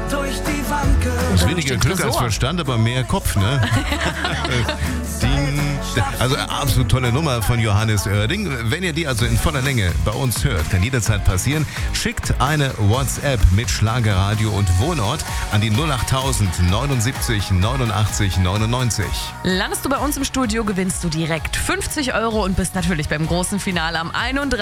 durch die Wanke. Das ist weniger Glück als Verstand, aber mehr Kopf, ne? Also absolut tolle Nummer von Johannes Oerding. Wenn ihr die also in voller Länge bei uns hört, kann jederzeit passieren. Schickt eine WhatsApp mit Schlagerradio und Wohnort an die 08000 79 89 99. Landest du bei uns im Studio, gewinnst du direkt 50 € und bist natürlich beim großen Finale am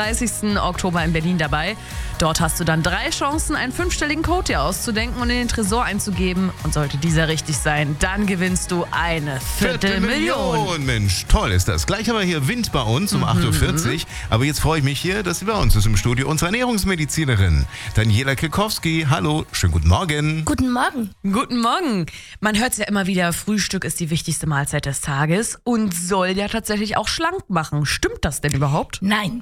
31. Oktober in Berlin dabei. Dort hast du dann 3 Chancen, einen 5-stelligen Code dir auszudenken und in den Tresor einzugeben. Und sollte dieser richtig sein, dann gewinnst du eine Viertelmillion. Mensch, toll ist das. Gleich haben wir hier Wind bei uns um 8.40 Uhr. Aber jetzt freue ich mich hier, dass sie bei uns ist im Studio. Unsere Ernährungsmedizinerin Daniela Kekowski. Hallo, schönen guten Morgen. Guten Morgen. Guten Morgen. Man hört es ja immer wieder, Frühstück ist die wichtigste Mahlzeit des Tages und soll ja tatsächlich auch schlank machen. Stimmt das denn überhaupt? Nein,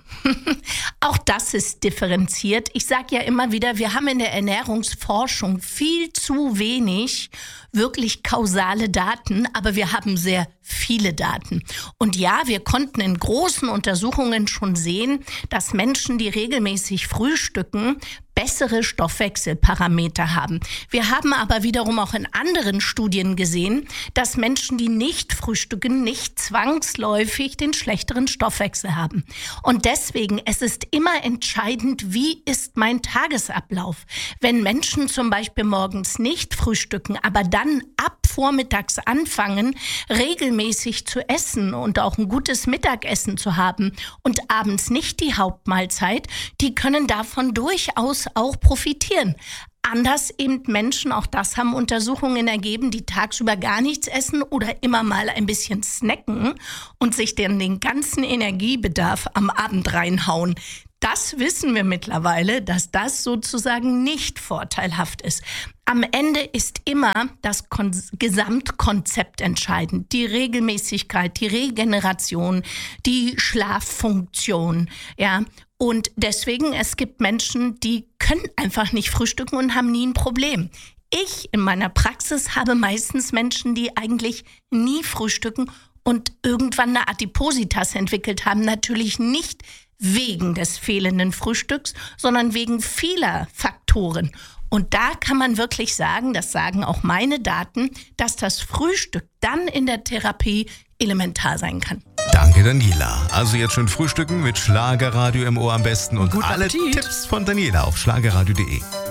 auch das ist differenziert. Ich sage ja immer wieder, wir haben in der Ernährungsforschung viel zu wenig wirklich kausale Daten, aber wir haben sehr viele Daten. Und ja, wir konnten in großen Untersuchungen schon sehen, dass Menschen, die regelmäßig frühstücken, bessere Stoffwechselparameter haben. Wir haben aber wiederum auch in anderen Studien gesehen, dass Menschen, die nicht frühstücken, nicht zwangsläufig den schlechteren Stoffwechsel haben. Und deswegen, es ist immer entscheidend, wie ist mein Tagesablauf. Wenn Menschen zum Beispiel morgens nicht frühstücken, aber dann ab vormittags anfangen, regelmäßig zu essen und auch ein gutes Mittagessen zu haben und abends nicht die Hauptmahlzeit, die können davon durchaus auch profitieren. Anders eben Menschen, auch das haben Untersuchungen ergeben, die tagsüber gar nichts essen oder immer mal ein bisschen snacken und sich dann den ganzen Energiebedarf am Abend reinhauen. Das wissen wir mittlerweile, dass das sozusagen nicht vorteilhaft ist. Am Ende ist immer das Gesamtkonzept entscheidend. Die Regelmäßigkeit, die Regeneration, die Schlaffunktion, ja. Und deswegen, es gibt Menschen, die können einfach nicht frühstücken und haben nie ein Problem. Ich in meiner Praxis habe meistens Menschen, die eigentlich nie frühstücken und irgendwann eine Adipositas entwickelt haben. Natürlich nicht wegen des fehlenden Frühstücks, sondern wegen vieler Faktoren. Und da kann man wirklich sagen, das sagen auch meine Daten, dass das Frühstück dann in der Therapie elementar sein kann. Danke, Daniela. Also jetzt schon frühstücken mit Schlagerradio im Ohr am besten und Guten alle Appetit. Tipps von Daniela auf schlagerradio.de.